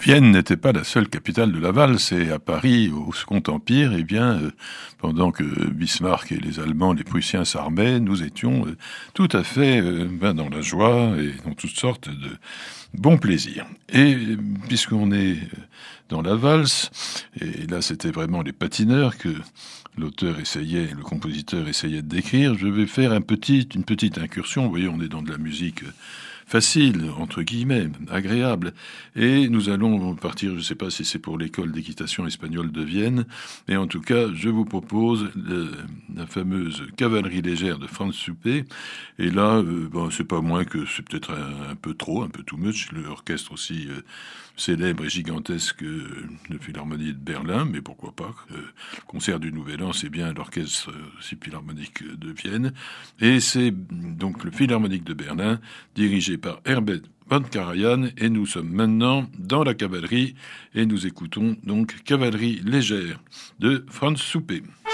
Vienne n'était pas la seule capitale de la valse, et à Paris, au Second Empire, pendant que Bismarck et les Allemands, les Prussiens s'armaient, nous étions tout à fait dans la joie et dans toutes sortes de bons plaisirs. Et puisqu'on est dans la valse, et là c'était vraiment les patineurs que le compositeur essayait de décrire, je vais faire une petite incursion. Vous voyez, on est dans de la musique facile, entre guillemets, agréable. Et nous allons partir, je ne sais pas si c'est pour l'école d'équitation espagnole de Vienne, mais en tout cas, je vous propose la fameuse cavalerie légère de Franz Suppé. Et là, c'est pas moins que c'est peut-être un peu too much, l'orchestre aussi célèbre et gigantesque de Philharmonie de Berlin, mais pourquoi pas. Le concert du Nouvel An, c'est bien l'orchestre philharmonique de Vienne. Et c'est donc le Philharmonique de Berlin, dirigé par Herbert von Karajan, et nous sommes maintenant dans la cavalerie, et nous écoutons donc Cavalerie légère de Franz Suppé.